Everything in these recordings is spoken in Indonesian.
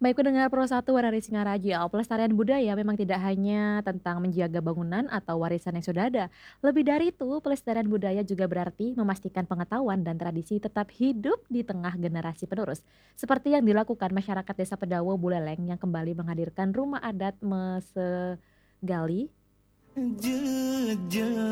Baik pendengar Pro 1 dari Singaraja, pelestarian budaya memang tidak hanya tentang menjaga bangunan atau warisan yang sudah ada. Lebih dari itu, pelestarian budaya juga berarti memastikan pengetahuan dan tradisi tetap hidup di tengah generasi penerus. Seperti yang dilakukan masyarakat Desa Pedawo Buleleng yang kembali menghadirkan rumah adat Mesegali. Jeje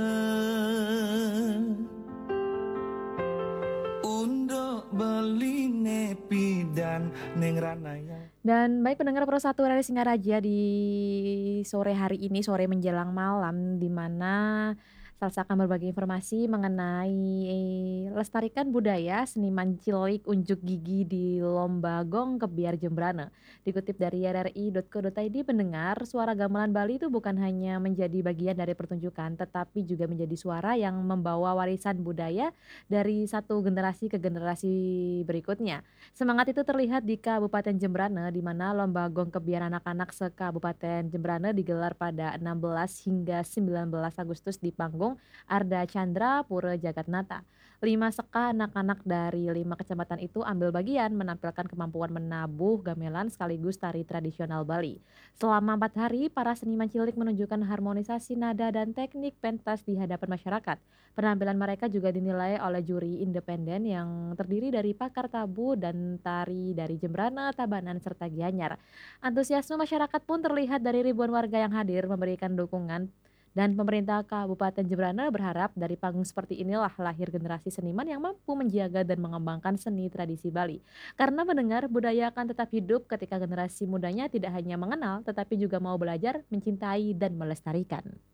Undok beli nepi dan neng ranaya. Dan baik pendengar Pro 1 dari Singaraja di sore hari ini, sore menjelang malam, di mana Salsa akan berbagi informasi mengenai lestarikan budaya seniman cilik unjuk gigi di Lomba Gong Kebiar Jembrana. Dikutip dari rri.co.id, pendengar, suara gamelan Bali itu bukan hanya menjadi bagian dari pertunjukan, tetapi juga menjadi suara yang membawa warisan budaya dari satu generasi ke generasi berikutnya. Semangat itu terlihat di Kabupaten Jembrana, di mana lomba gong kebiar anak-anak se-Kabupaten Jembrana digelar pada 16 hingga 19 Agustus di panggung Arda Chandra Pura Jagatnata. 5 seka anak-anak dari 5 kecamatan itu ambil bagian menampilkan kemampuan menabuh gamelan sekaligus tari tradisional Bali. Selama 4 hari, para seniman cilik menunjukkan harmonisasi nada dan teknik pentas di hadapan masyarakat. Penampilan mereka juga dinilai oleh juri independen yang terdiri dari pakar tabu dan tari dari Jembrana, Tabanan, serta Gianyar. Antusiasme masyarakat pun terlihat dari ribuan warga yang hadir memberikan dukungan dan pemerintah Kabupaten Jembrana berharap dari panggung seperti inilah lahir generasi seniman yang mampu menjaga dan mengembangkan seni tradisi Bali. Karena mendengar budaya akan tetap hidup ketika generasi mudanya tidak hanya mengenal tetapi juga mau belajar, mencintai, dan melestarikan.